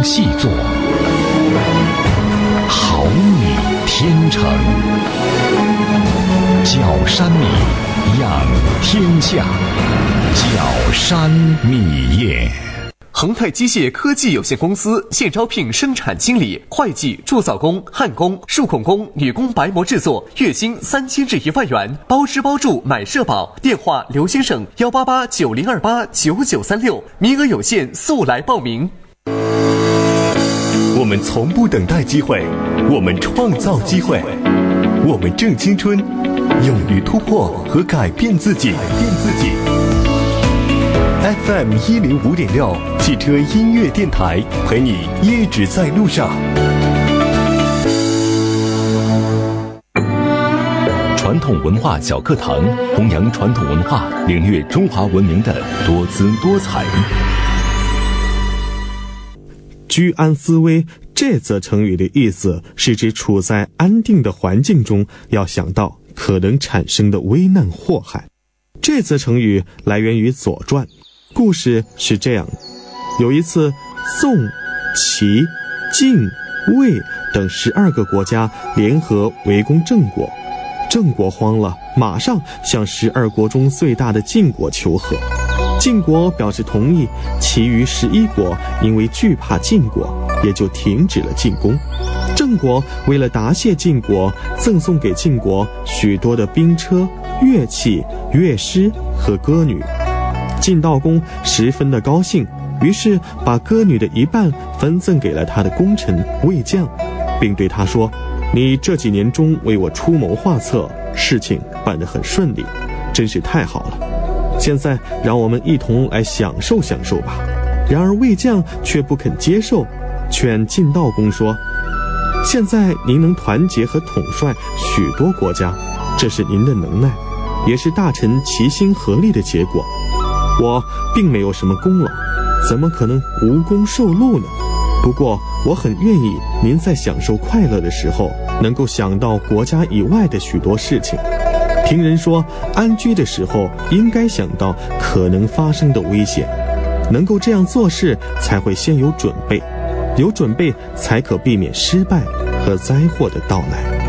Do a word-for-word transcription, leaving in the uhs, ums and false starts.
细作，好米天成。角山米，养天下。角山米业。 恒泰机械科技有限公司现招聘生产经理、会计、铸造工、焊工、数控工、女工白模制作，月薪三千至一万元，包吃包住，买社保。电话：刘先生，幺八八九零二八九九三六，名额有限，速来报名。 我们从不等待机会，我们创造机会，我们正青春，勇于突破和改变自己。改变自己。F M 一零五点六汽车音乐电台，陪你一直在路上。 传统文化小课堂，弘扬传统文化，领略中华文明的多姿多彩。 居安思危这则成语的意思是指处在安定的环境中，要想到可能产生的危难祸害。这则成语来源于《左传》，故事是这样：有一次，宋、齐、晋、魏等十二个国家联合围攻郑国，郑国慌了，马上向十二国中最大的晋国求和。晋国表示同意，其余十一国因为惧怕晋国，也就停止了进攻。郑国为了答谢晋国，赠送给晋国许多的兵车、乐器、乐师和歌女。晋悼公十分的高兴，于是把歌女的一半分赠给了他的功臣魏将，并对他说：你这几年中为我出谋划策，事情办得很顺利，真是太好了。现在让我们一同来享受享受吧。然而魏将却不肯接受，劝晋悼公说：现在您能团结和统帅许多国家，这是您的能耐，也是大臣齐心合力的结果。我并没有什么功劳，怎么可能无功受禄呢？不过我很愿意您在享受快乐的时候，能够想到国家以外的许多事情。听人说，安居的时候应该想到可能发生的危险，能够这样做事，才会先有准备，有准备才可避免失败和灾祸的到来。